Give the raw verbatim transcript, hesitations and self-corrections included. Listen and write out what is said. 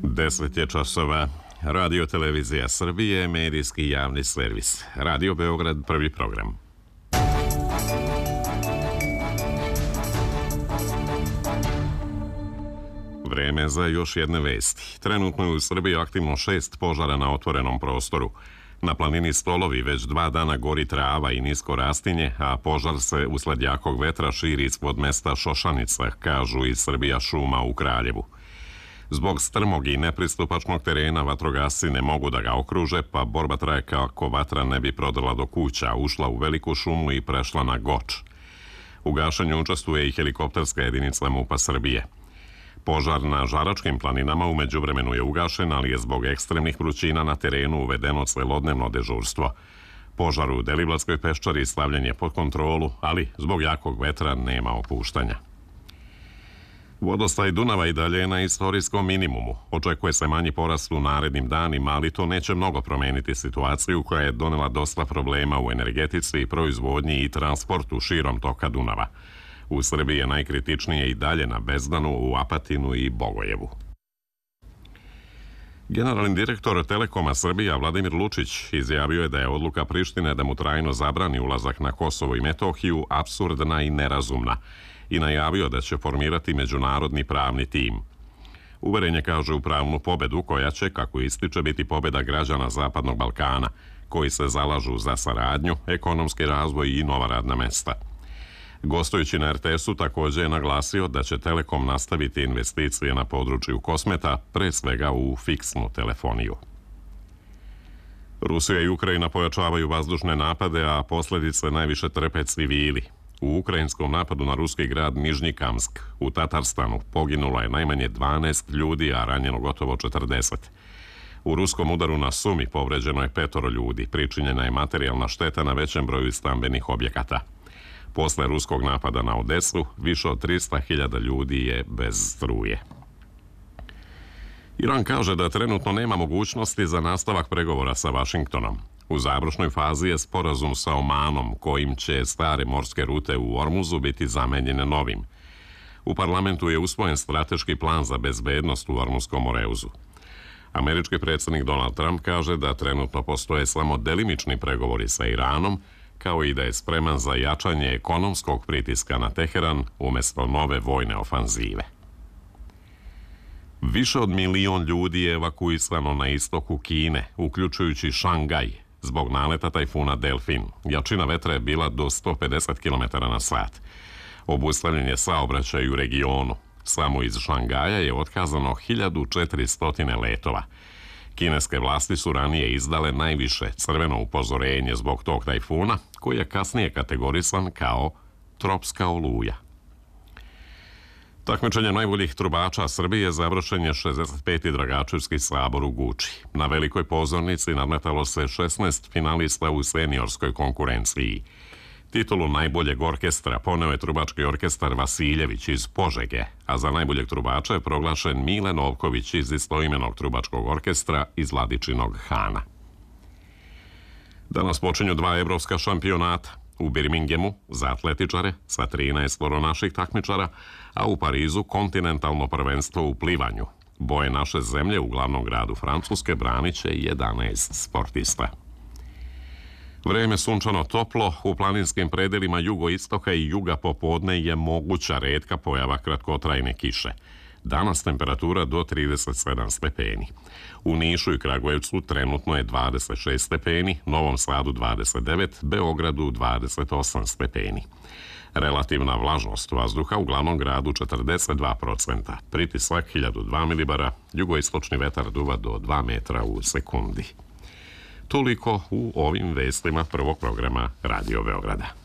Deset je časova. Radio Televizija Srbije, medijski javni servis. Radio Beograd, prvi program. Vreme za još jedne vesti. Trenutno je u Srbiji aktivno šest požara na otvorenom prostoru. Na planini Stolovi već dva dana gori trava i nisko rastinje, a požar se usled jakog vetra širi ispod mesta Šošanica, kažu iz Srbija šuma u Kraljevu. Zbog strmog i nepristupačnog terena vatrogasci ne mogu da ga okruže, pa borba traje kako vatra ne bi prodrla do kuća, ušla u veliku šumu i prešla na Goč. U gašenju učestvuje i helikopterska jedinica MUP-a Srbije. Požar na Žaračkim planinama u međuvremenu je ugašen, ali je zbog ekstremnih vrućina na terenu uvedeno celodnevno dežurstvo. Požar u Deliblatskoj peščari stavljen je pod kontrolu, ali zbog jakog vetra nema opuštanja. Vodostaj Dunava i dalje je na istorijskom minimumu. Očekuje se manji porast u narednim danima, ali to neće mnogo promeniti situaciju koja je donela dosta problema u energetici, proizvodnji i transportu širom toka Dunava. U Srbiji je najkritičnije i dalje na Bezdanu, u Apatinu i Bogojevu. Generalni direktor Telekoma Srbija Vladimir Lučić izjavio je da je odluka Prištine da mu trajno zabrani ulazak na Kosovo i Metohiju apsurdna i nerazumna i najavio da će formirati međunarodni pravni tim. Uveren je, kaže, u pravnu pobedu koja će, kako ističe, biti pobeda građana Zapadnog Balkana, koji se zalažu za saradnju, ekonomski razvoj i nova radna mesta. Gostujući na er te esu također je naglasio da će Telekom nastaviti investicije na području kosmeta, pre svega u fiksnu telefoniju. Rusija i Ukrajina pojačavaju vazdušne napade, a posljedice najviše trpe civili. U ukrajinskom napadu na ruski grad Nižnji Kamsk u Tatarstanu poginulo je najmanje dvanaest ljudi, a ranjeno gotovo četrdeset. U ruskom udaru na Sumi povređeno je petoro ljudi, pričinjena je materijalna šteta na većem broju stambenih objekata. Posle ruskog napada na Odesu, više od trista hiljada ljudi je bez struje. Iran kaže da trenutno nema mogućnosti za nastavak pregovora sa Vašingtonom. U završnoj fazi je sporazum sa Omanom, kojim će stare morske rute u Ormuzu biti zamenjene novim. U parlamentu je usvojen strateški plan za bezbednost u Ormuzskom moreuzu. Američki predsjednik Donald Trump kaže da trenutno postoje samo delimični pregovori sa Iranom, kao i da je spreman za jačanje ekonomskog pritiska na Teheran umjesto nove vojne ofanzive. Više od milion ljudi je evakuisano na istoku Kine, uključujući Šangaj, zbog naleta tajfuna Delfin. Jačina vetra je bila do sto pedeset kilometara na sat. Obustavljen je saobraćaj u regionu. Samo iz Šangaja je otkazano hiljadu četiristo letova. Kineske vlasti su ranije izdale najviše crveno upozorenje zbog tog tajfuna, koji je kasnije kategorisan kao tropska oluja. Takmičenje najboljih trubača Srbije završen je šezdeset peti Dragačevski sabor u Guči. Na velikoj pozornici nadmetalo se šesnaest finalista u seniorskoj konkurenciji. Titulu najboljeg orkestra poneo je trubački orkestar Vasiljević iz Požege, a za najboljeg trubača je proglašen Mile Novković iz istoimenog trubačkog orkestra iz Vladičinog Hana. Danas počinju dva evropska šampionata. U Birmingemu za atletičare sa trinaest naših takmičara, a u Parizu kontinentalno prvenstvo u plivanju. Boje naše zemlje u glavnom gradu Francuske branit će jedanaest sportista. Vreme sunčano toplo, u planinskim predelima jugoistoka i juga popodne je moguća retka pojava kratkotrajne kiše. Danas temperatura do trideset sedam stepeni. U Nišu i Kragujevcu trenutno je dvadeset šest stepeni, Novom Sadu dvadeset devet, Beogradu dvadeset osam stepeni. Relativna vlažnost vazduha u glavnom gradu četrdeset dva procenta, pritisak hiljadu dva milibara, jugoistočni vetar duva do dva metra u sekundi. Toliko u ovim vestima prvog programa Radio Beograda.